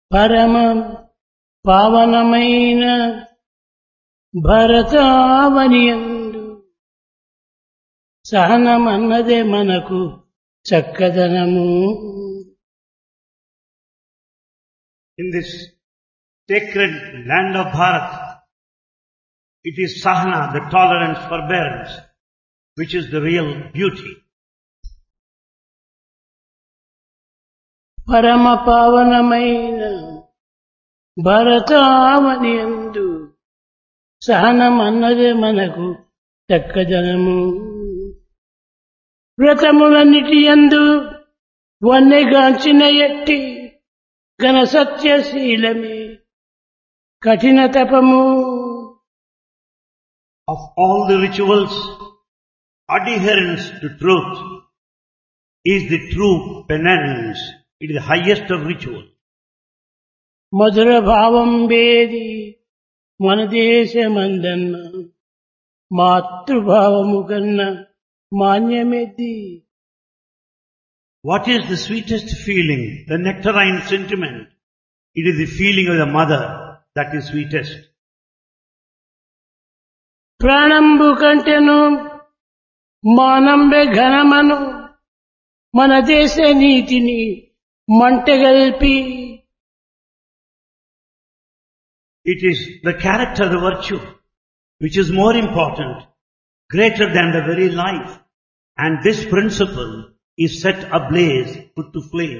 పరమ పావనమైన భరతావనియందు సహనమన్నదే మనకు చక్కదనము. In this sacred land of Bharat, it is Sahana, the tolerance, forbearance, which is the real beauty. పరమ పావనమైన భరతావనియందు సహనమన్నదే మనకు చక్కదనము. వ్రతములన్నిటి యందు వన్నెగాంచిన ఎట్టి ఘన సత్యశీలమే కఠిన తపము. Of all the rituals, adherence to truth is the true penance. It is the highest of rituals. మధుర భావం వేది మన దేశమందన్న మాతృభావము కన్నా మాన్యమెది. What is the sweetest feeling? The nectarine sentiment. It is the feeling of the mother that is sweetest. ప్రాణంబు కంటెను మానంబె ఘనమను మన దేశ నీతిని మంటగల్పి. It is the character, the virtue, which is more important, greater than the very life. And this principle is set ablaze, put to flame.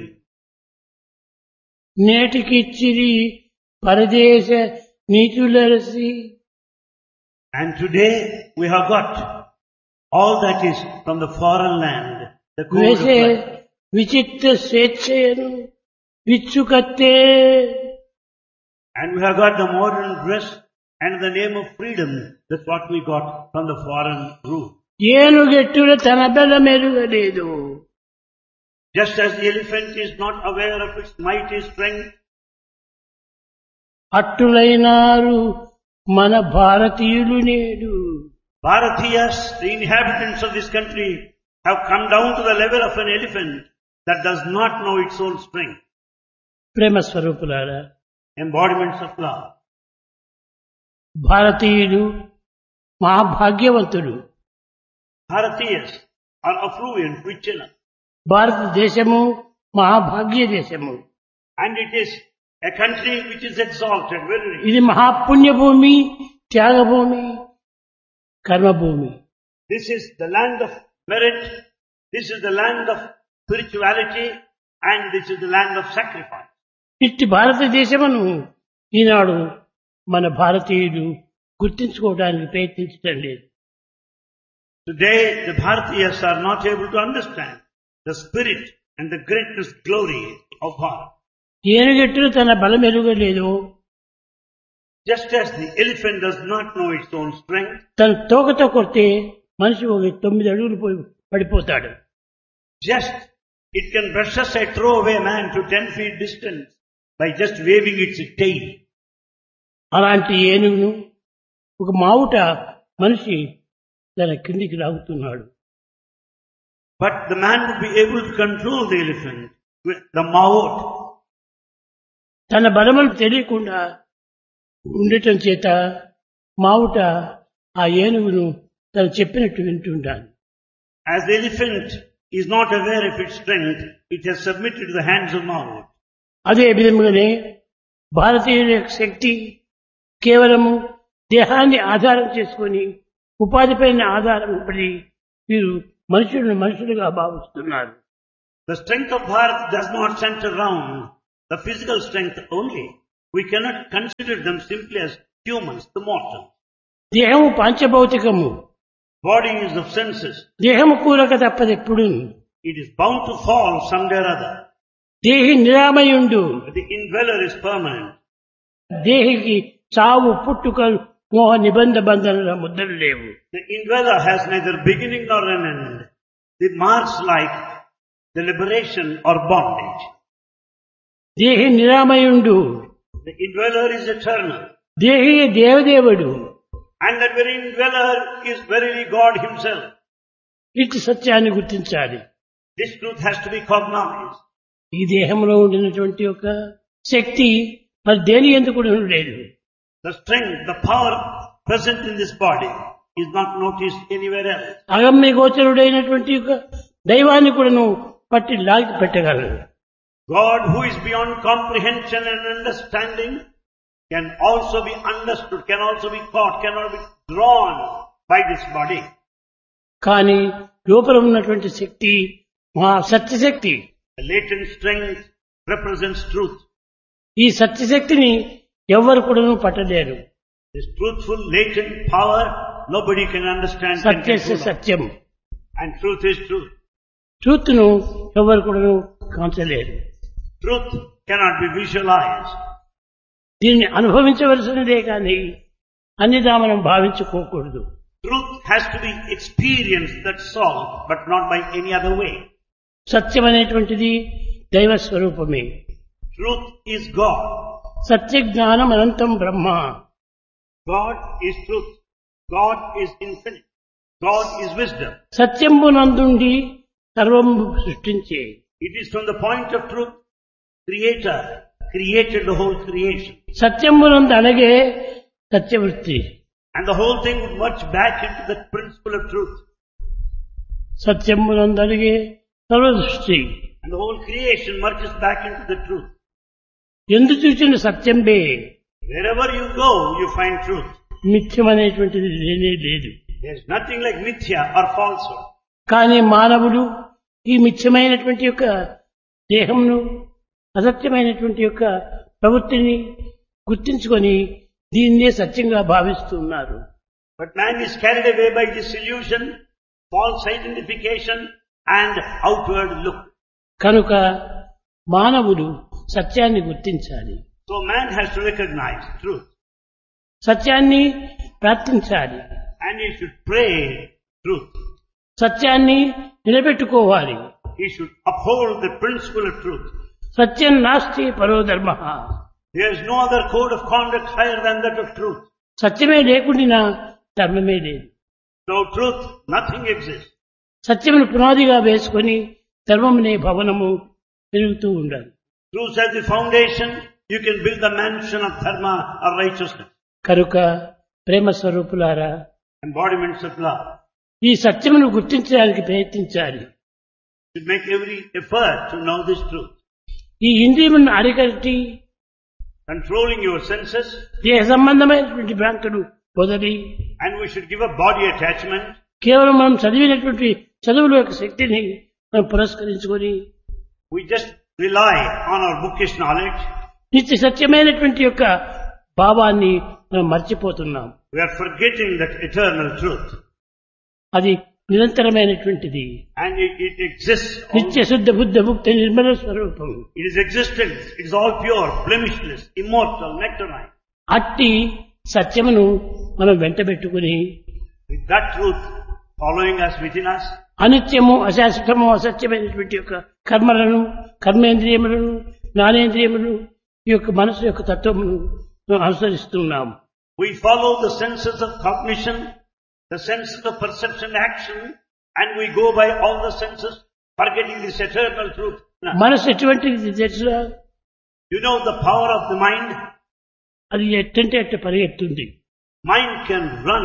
నేటికిచ్చిరి పరదేశ నీతులరసి. And today we have got all that is from the foreign land, the code of వేసే life. విచిత్ర స్వేచ్ఛయను విచ్చుకత్తే. And we have got the modern dress and the name of freedom. That's what we got from the foreign rule. ఏనుగెట్టుల తన బలమెరుగలేదు. Just as the elephant is not aware of its mighty strength, అట్టులైనారు మన భారతీయులు నేడు. Bharatiyas, the inhabitants of this country, have come down to the level of an elephant that does not know its own strength. ప్రేమ స్వరూపులారా, Embodiments of love. భారతీయులు మహాభాగ్యవంతులు. Bharatiyas are affluent, rich enough. భారతదేశము మహాభాగ్య దేశము. And it is a country which is exalted, very rich. ఇది మహాపుణ్యభూమి, Thyagabhoomi, కర్మభూమి. This is the land of merit, this is the land of spirituality, and this is the land of sacrifice. ఇట్టి భారతదేశమును ఈనాడు మన భారతీయులు గుర్తించుకోవడానికి ప్రయత్నించడం లేదు. Today, the Bharatiyas are not able to understand the spirit and the greatness, glory of Bharat. ఏనుగెట్టులు తన బలం ఎరుగలేదు. Just as the elephant does not know its own strength, తన తోకతో కొడితే మనిషి ఒక 9 అడుగులు పోయి పడిపోతాడు. just it can brush aside, throw away a man to 10 feet distance by just waving its tail. అలాంటి ఏనుగును ఒక మావుట మనిషి తన కిందికి లాగుతున్నాడు. But the man would be able to control the elephant with the maut. తన బలములు తెలియకుండా ఉండటం చేత మావుట ఆ ఏనుగును తను చెప్పినట్టు వింటుంటాను. As the elephant is not aware of its strength, it has submitted to the hands of maut. అదే విధముగానే భారతీయుల యొక్క శక్తి కేవలము దేహాన్ని ఆధారం చేసుకొని ఉపాధిపైన ఆధారం పడి వీరు మనుషులను మనుషులుగా భావిస్తున్నారు. The strength of Bharat does not center around the physical strength only. We cannot consider them simply as humans, the mortal. దేహము పాంచభౌతికము. Body is of senses. దేహము కూలక తప్పదెప్పుడు. It is bound to fall someday or other. దేహి నిరామయుండు. But the indweller is permanent. దేహికి చావు పుట్టుకలు మోహ నిబంధ బంధనల ముద్రలు లేవు. The indweller has neither beginning nor an end. The marks like the liberation or bondage. దేహి నిరామయుండు. The indweller is eternal. దేహి దేవదేవుడు. And that very indweller is verily God himself. ఇట్టి సత్యాన్ని గుర్తించాలి. This truth has to be cognized. ఈ దేహంలో ఉండినటువంటి ఒక శక్తి మరి దేని ఎందుకు కూడా లేదు. The strength, the power present in this body is not noticed anywhere else. అగమ్య గోచరుడైనటువంటి యొక్క దైవాన్ని కూడాను పట్టి లాగి పెట్టగలరు. God, who is beyond comprehension and understanding, can also be understood, can also be caught, cannot be drawn by this body. కానీ లోపల ఉన్నటువంటి శక్తి మహా సత్యశక్తి. The latent strength represents truth. ఈ సత్యశక్తిని ఎవ్వరు కూడాను పట్టలేరు. This truthful latent power nobody can understand. సత్యస్య Satyam. And truth is truth. Truth ను ఎవరు కూడాను కాంచలేరు. Truth cannot be visualized. దీన్ని అనుభవించవలసినదే కానీ అన్నిదా మనం భావించుకోకూడదు. Truth has to be experienced, that's all, but not by any other way. సత్యం అనేటువంటిది దైవ స్వరూపమే. Truth is God. సత్య జ్ఞానం అనంతం బ్రహ్మ. God is truth. God is infinite. God is wisdom. సత్యంబునందుండి సర్వం సృష్టించే. It is from the point of truth, Creator created the whole creation. సత్యంబునందు అనగే సత్యవృత్తి. And the whole thing would merge back into the principle of truth. సత్యంబునందు అనగే సర్వదృష్టి. And the whole creation merges back into the truth. ఎందు చూసిన సత్యంబే. Wherever you go, you find truth. మిథ్యం అనేటువంటిది లేనే లేదు. There is nothing like mithya or falsehood. కానీ మానవుడు ఈ మిథ్యమైనటువంటి యొక్క దేహంను అసత్యమైనటువంటి యొక్క ప్రవృత్తిని గుర్తించుకొని దీన్నే సత్యంగా భావిస్తున్నారు. But man is carried away by this illusion, false identification and outward look. కనుక మానవుడు సత్యాన్ని గుర్తించాలి. So man has to recognize truth. సత్యాన్ని ప్రార్థించాలి. And he should pray truth. సత్యాన్ని నిలబెట్టుకోవాలి. He should uphold the principle of truth. సత్యం నాస్తి పరో ధర్మ. There is no other code of conduct higher than that of truth. సత్యమే లేకుండా ధర్మమే లేదు. Without truth, nothing exists. సత్యమును పునాదిగా వేసుకొని ధర్మమునే భవనము పెరుగుతూ ఉండాలి. Truth as the foundation, you can build the mansion of dharma or righteousness. కనుక ప్రేమ స్వరూపులారా, Embodiments of love. ఈ సత్యమును గుర్తించడానికి ప్రయత్నించాలి. You should make every effort to know this truth. ఈ ఇంద్రియములను అరికట్టి Controlling your senses, దేహ సంబంధమైనటువంటి భ్రాంతులు వదిలి and we should give up body attachment. కేవలం మనం చదివినటువంటి చదువుల యొక్క శక్తిని మనం పురస్కరించుకొని We just rely on our bookish knowledge. నిత్య సత్యమైనటువంటి యొక్క భావాన్ని మనం మర్చిపోతున్నాం. We are forgetting that eternal truth. అది నిరంతరమైనటువంటిది. And it exists. నిత్య శుద్ధ బుద్ధ ముక్త నిర్మల స్వరూపం. It is existence. It is all pure, blemishless, immortal, nectarine. అట్టి సత్యమును మనం వెంటబెట్టుకుని With that truth following us within us, అనిత్యము అశాశ్వతము అసత్యమైనటువంటి యొక్క కర్మలను కర్మేంద్రియములను జ్ఞానేంద్రియములను ఈ యొక్క మనసు యొక్క తత్వమును మనం అనుసరిస్తున్నాము. we follow the senses of cognition, the senses of perception and action, and we go by all the senses, forgetting this eternal truth. మనసు ఎటువంటిది తెలుసా? You know the power of the mind? అది ఎట్టంటే అట్ట పరిగెత్తుంది. Mind can run.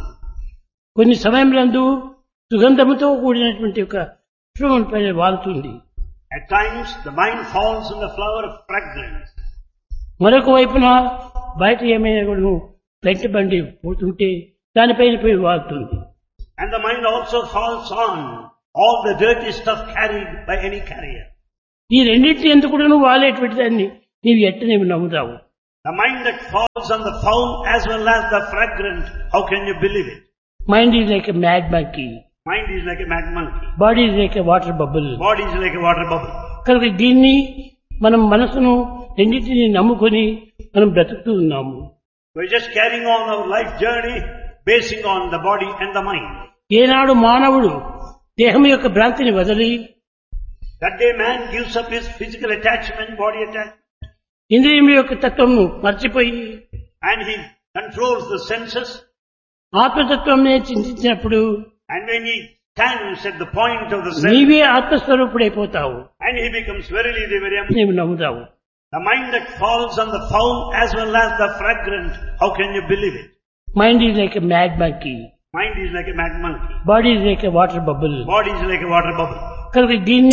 కొన్ని సమయంలో సుగంధముతో కూడినటువంటి ఒక పుష్పం పైన వాలుతుంది. At times the mind falls in the flower of fragrance. మరొక వైపున బయట ఏమైనా కూడా పెంట బండి పోతుంటే దానిపైన పోయి వాలుతుంది. And the mind also falls on all the dirty stuff carried by any carrier. ఈ రెండింటి ఎందుకు కూడా వాలేటువంటి దాన్ని నీవు ఎట్టనేమి నమ్ముతావు? The mind that falls on the foul as well as the fragrant, how can you believe it? Mind is like a mad monkey. Mind is like a mad monkey. Body is like a water bubble. Body is like a water bubble. కనుక దీన్ని మనం మనసును రెండింటిని నమ్ముకొని మనం బ్రతుకుతూ ఉన్నాము. We're just carrying on our life journey basing on the body and the mind. ఏనాడు మానవుడు దేహం యొక్క భ్రాంతిని వదిలి That day man gives up his physical attachment, body attachment, ఇంద్రియముల యొక్క తత్వమును మర్చిపోయి and he controls the senses. ఆత్మతత్వంనే చింతించినప్పుడు And when he stands at the point of the sense, నీవే ఆత్మస్వరూపుడైపోతావు. and he becomes verily the very నీవు నమ్ముతావు. The mind that falls on the foul as well as the fragrant, how can you believe it? Mind is like a mad monkey. Mind is like a mad monkey. Body is like a water bubble. Body is like a water bubble. కనుక దీన్ని